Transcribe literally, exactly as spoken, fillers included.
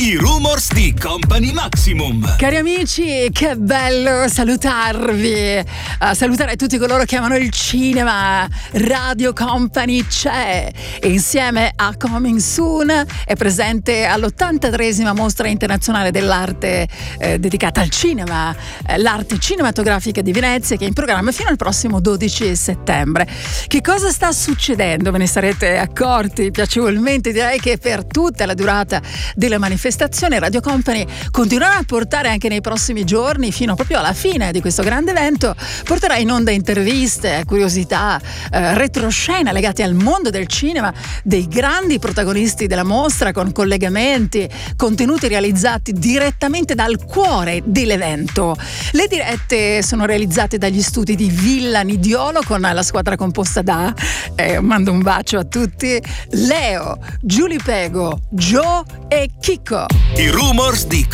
I rumors di Company Maximum. Cari amici, che bello salutarvi, uh, salutare tutti coloro che amano il cinema. Radio Company c'è e insieme a Coming Soon è presente all'ottantatreesima mostra internazionale dell'arte eh, dedicata al cinema, eh, l'arte cinematografica di Venezia, che è in programma fino al prossimo dodici settembre. Che cosa sta succedendo? Ve ne sarete accorti piacevolmente. Direi che per tutta la durata della manifestazione Radio Company continuerà a portare anche nei prossimi giorni, fino proprio alla fine di questo grande evento, porterà in onda interviste, curiosità, eh, retroscena legate al mondo del cinema, dei grandi protagonisti della mostra, con collegamenti, contenuti realizzati direttamente dal cuore dell'evento. Le dirette sono realizzate dagli studi di Villa Nidiolo, con la squadra composta da, eh, mando un bacio a tutti, Leo, Giulia Pego, Joe e Chicco. I rumors di